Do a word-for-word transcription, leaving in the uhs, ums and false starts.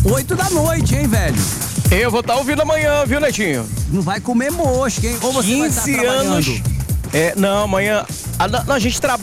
oito da noite, hein, velho? Eu vou estar tá ouvindo amanhã, viu, Netinho? Não vai comer mosca, hein? Ou você vai estar trabalhando? quinze anos. É, não, amanhã. A, a gente trabalha.